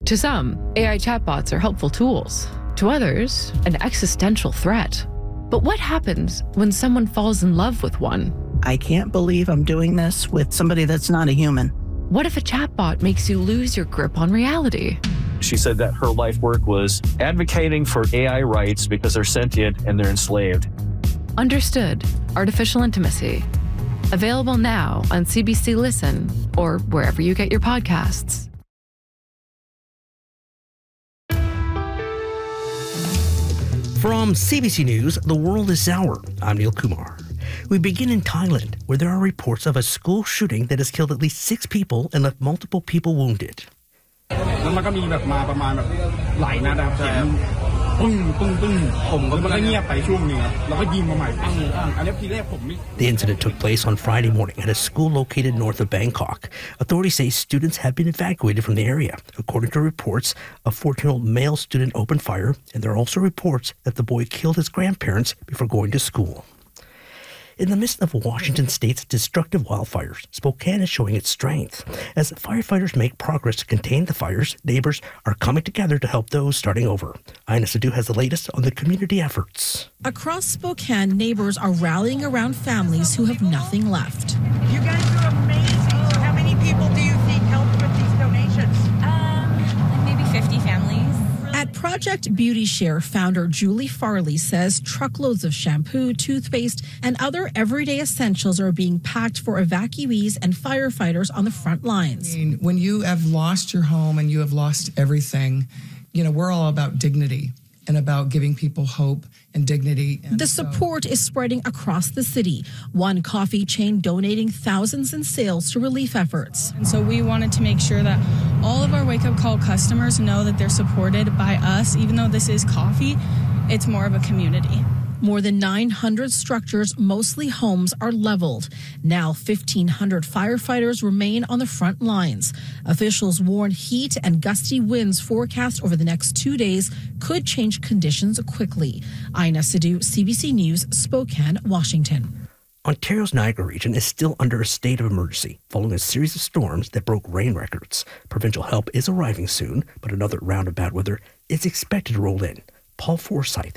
To some, AI chatbots are helpful tools. To others, an existential threat. But what happens when someone falls in love with one? I can't believe I'm doing this with somebody that's not a human. What if a chatbot makes you lose your grip on reality? She said that her life work was advocating for AI rights because they're sentient and they're enslaved. Understood. Artificial Intimacy. Available now on CBC Listen or wherever you get your podcasts. From CBC News, The World is Sour. I'm Neil Kumar. We begin in Thailand, where there are reports of a school shooting that has killed at least 6 people and left multiple people wounded. The incident took place on Friday morning at a school located north of Bangkok. Authorities say students have been evacuated from the area. According to reports, a 14-year-old male student opened fire, and there are also reports that the boy killed his grandparents before going to school. In the midst of Washington state's destructive wildfires, Spokane is showing its strength. As firefighters make progress to contain the fires, neighbors are coming together to help those starting over. Ina Sadu has the latest on the community efforts. Across Spokane, neighbors are rallying around families who have nothing left. You guys are amazing. So how many people do you think helped with these donations? Maybe 50 families. At Project Beauty Share, founder Julie Farley says truckloads of shampoo, toothpaste, and other everyday essentials are being packed for evacuees and firefighters on the front lines. When you have lost your home and you have lost everything, we're all about dignity and about giving people hope and dignity. The support is spreading across the city. One coffee chain donating thousands in sales to relief efforts. And so we wanted to make sure that all of our Wake Up Call customers know that they're supported by us. Even though this is coffee, it's more of a community. More than 900 structures, mostly homes, are leveled. Now 1,500 firefighters remain on the front lines. Officials warn heat and gusty winds forecast over the next 2 days could change conditions quickly. Ina Sadu, CBC News, Spokane, Washington. Ontario's Niagara region is still under a state of emergency following a series of storms that broke rain records. Provincial help is arriving soon, but another round of bad weather is expected to roll in. Paul Forsyth